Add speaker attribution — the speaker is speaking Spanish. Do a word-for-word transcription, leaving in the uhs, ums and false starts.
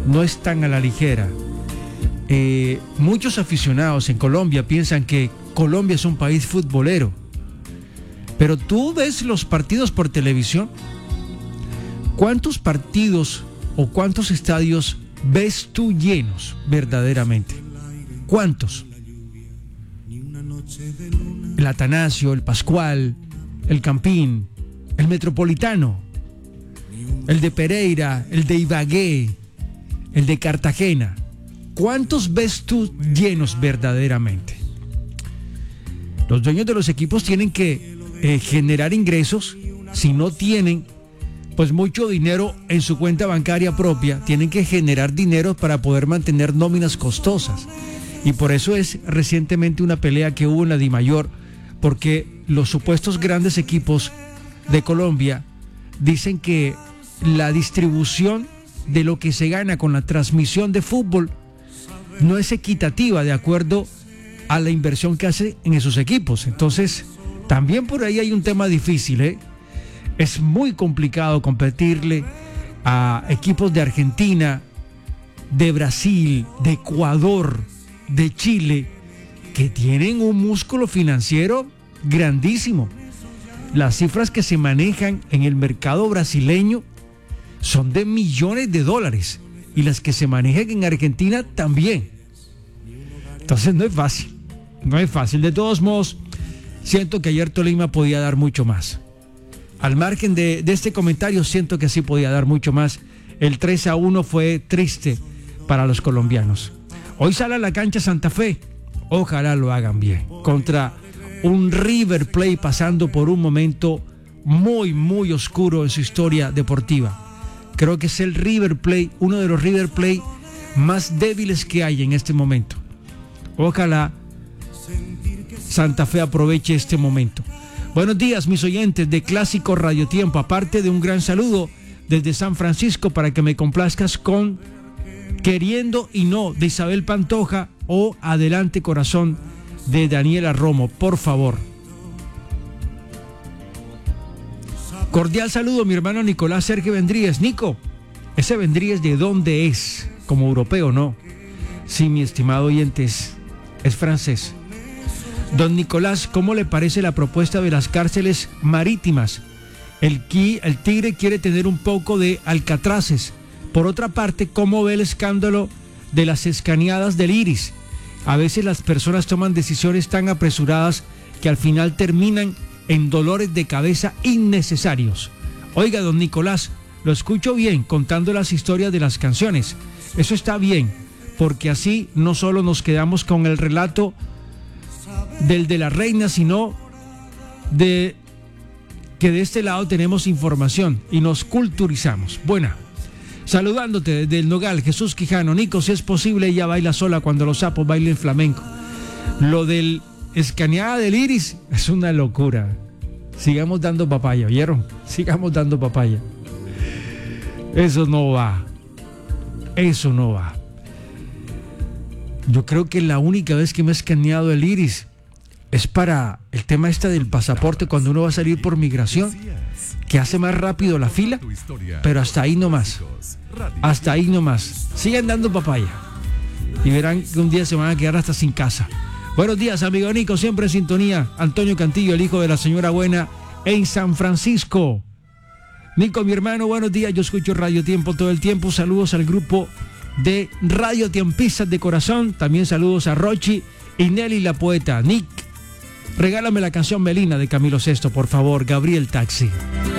Speaker 1: no es tan a la ligera. Eh, muchos aficionados en Colombia piensan que Colombia es un país futbolero, pero tú ves los partidos por televisión. ¿Cuántos partidos o cuántos estadios ves tú llenos verdaderamente? ¿Cuántos? El Atanasio, el Pascual, el Campín, el Metropolitano, el de Pereira, el de Ibagué, el de Cartagena. ¿Cuántos ves tú llenos verdaderamente? Los dueños de los equipos tienen que eh, generar ingresos. Si no tienen pues mucho dinero en su cuenta bancaria propia, tienen que generar dinero para poder mantener nóminas costosas. Y por eso es recientemente una pelea que hubo en la DIMAYOR, porque los supuestos grandes equipos de Colombia dicen que la distribución de lo que se gana con la transmisión de fútbol no es equitativa de acuerdo a la inversión que hace en esos equipos. Entonces, también por ahí hay un tema difícil, ¿eh? Es muy complicado competirle a equipos de Argentina, de Brasil, de Ecuador, de Chile, que tienen un músculo financiero grandísimo. Las cifras que se manejan en el mercado brasileño son de millones de dólares, y las que se manejan en Argentina también. Entonces no es fácil, no es fácil. De todos modos, siento que ayer Tolima podía dar mucho más. Al margen de, de este comentario, siento que sí podía dar mucho más. El tres a uno fue triste para los colombianos. Hoy sale a la cancha Santa Fe. Ojalá lo hagan bien. Contra un River Plate pasando por un momento muy, muy oscuro en su historia deportiva. Creo que es el River Plate, uno de los River Plate más débiles que hay en este momento. Ojalá Santa Fe aproveche este momento. Buenos días, mis oyentes de Clásico Radio Tiempo. Aparte de un gran saludo desde San Francisco para que me complazcas con Queriendo y No de Isabel Pantoja o Adelante Corazón de Daniela Romo, por favor. Cordial saludo, mi hermano Nicolás Sergio Vendríez. Nico, ese Vendríez, ¿de dónde es? Como europeo, ¿no? Sí, mi estimado oyente, es, es francés. Don Nicolás, ¿cómo le parece la propuesta de las cárceles marítimas? El, el Tigre quiere tener un poco de alcatraces. Por otra parte, ¿cómo ve el escándalo de las escaneadas del Iris? A veces las personas toman decisiones tan apresuradas que al final terminan en dolores de cabeza innecesarios. Oiga, don Nicolás, lo escucho bien contando las historias de las canciones. Eso está bien, porque así no solo nos quedamos con el relato del de la reina, sino de que de este lado tenemos información y nos culturizamos. Buena. Saludándote desde el Nogal, Jesús Quijano. Nico, si es posible, ella baila sola cuando los sapos bailen flamenco. Lo del escaneada del Iris es una locura. Sigamos dando papaya, ¿oyeron? Sigamos dando papaya. Eso no va. Eso no va. Yo creo que la única vez que me he escaneado el Iris es para el tema este del pasaporte cuando uno va a salir por migración, que hace más rápido la fila, pero hasta ahí nomás. Hasta ahí nomás. Sigan dando papaya y verán que un día se van a quedar hasta sin casa. Buenos días, amigo Nico, siempre en sintonía. Antonio Cantillo, el hijo de la señora Buena, en San Francisco. Nico, mi hermano, buenos días. Yo escucho Radio Tiempo todo el tiempo. Saludos al grupo de Radio Tiempistas de Corazón. También saludos a Rochi y Nelly la poeta. Nick, regálame la canción Melina de Camilo Sesto, por favor. Gabriel Taxi.